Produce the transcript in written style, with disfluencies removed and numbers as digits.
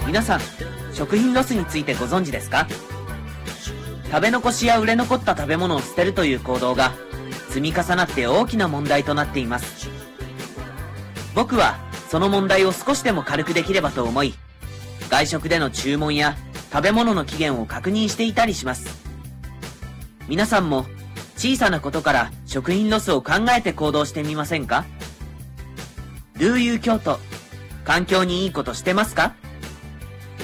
皆さん、食品ロスについてご存知ですか？食べ残しや売れ残った食べ物を捨てるという行動が積み重なって大きな問題となっています。僕はその問題を少しでも軽くできればと思い、外食での注文や食べ物の期限を確認していたりします。皆さんも小さなことから食品ロスを考えて行動してみませんか？Do you 京都、環境にいいことしてますか？